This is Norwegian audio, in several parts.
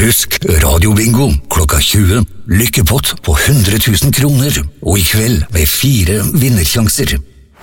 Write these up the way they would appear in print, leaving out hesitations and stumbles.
Husk radiobingo klokka 20. Lykkepott på 100 000 kroner. Og i kveld med 4 vinnersjanser.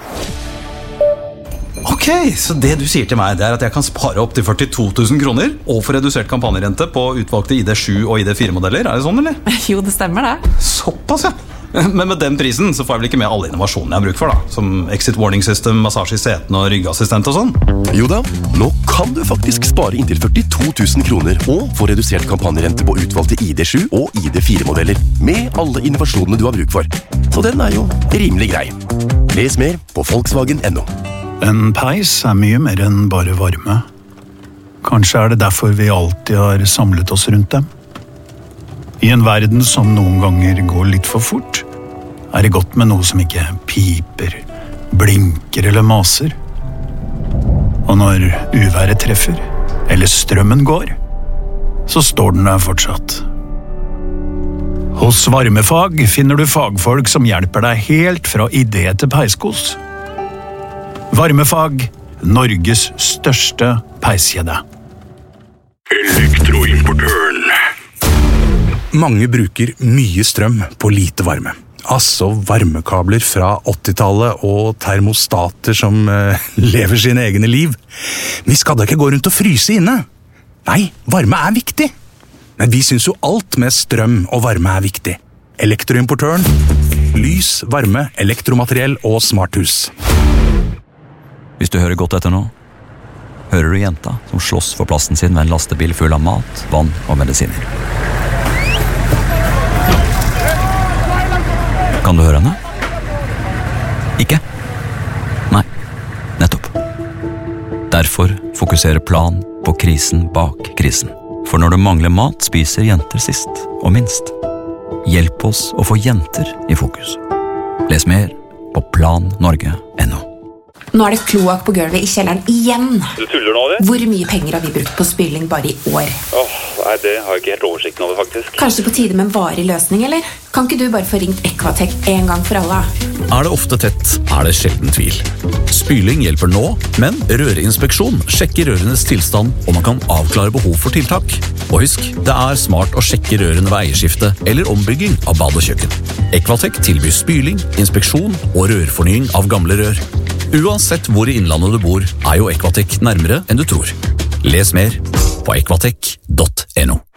Ok, så det du sier til meg, det at jeg kan spare opp til 42 000 kroner og få redusert kampanjerente på utvalgte ID7 og ID4-modeller. Det sånn, eller? Jo, det stemmer det. Såpass, ja. Men med den prisen så får jeg vel ikke med alle innovasjonene jeg har bruk for, da. Som exit warning system, massasje i setene og ryggassistent og sånn. Jo da, nå kan du faktisk spare inntil 42 000 kroner og få redusert kampanjerente på utvalgte ID7 og ID4-modeller med alle innovasjonene du har bruk for. Så den jo rimelig grei. Les mer på Volkswagen.no. En peis mye mer enn bare varme. Kanskje det derfor vi alltid har samlet oss rundt dem. I en verden som noen ganger går litt for fort, det godt med noe som ikke piper, blinker eller maser. Og når uværet treffer, eller strømmen går, så står den der fortsatt. Hos Varmefag finner du fagfolk som hjelper deg helt fra idé til peiskos. Varmefag, Norges største peiskjede. Elektroimportøren. Mange bruker mye strøm på lite varme. Altså varmekabler fra 80-tallet og termostater som lever sine egne liv. Vi skal da ikke gå rundt og fryse inne. Nei, varme viktig. Men vi synes jo alt med strøm og varme viktig. Elektroimportøren. Lys, varme, elektromateriell og smarthus. Hvis du hører godt etter nå, hører du jenta som slåss for plassen sin ved en lastebil full av mat, vann og medisiner. Kan du høre henne? Ikke? Nei, nettopp. Derfor fokuserer Plan på krisen bak krisen. For når det mangler mat, spiser jenter sist og minst. Hjelp oss å få jenter i fokus. Les mer på plannorge.no. Nå det kloakk på gulvet i kjelleren igjen. Du tuller nå, det? Hvor mye penger har vi brukt på spyling bare i år? Nei, det har jeg ikke helt oversikten over, faktisk. Kanskje på tide med en varig løsning, eller? Kan ikke du bare få ringt Equatec en gang for alle? Det ofte tett, det sjelden tvil. Spyling hjelper nå, men rørinspeksjon sjekker rørenes tilstand, og man kan avklare behov for tiltak. Og husk, det smart å sjekke rørene ved eierskifte eller ombygging av bad og kjøkken. Equatec tilbyr spyling, inspeksjon og rørfornying av gamle rør. Uansett hvor i innlandet du bor, jo Equatec nærmere enn du tror. Les mer på equatec.no.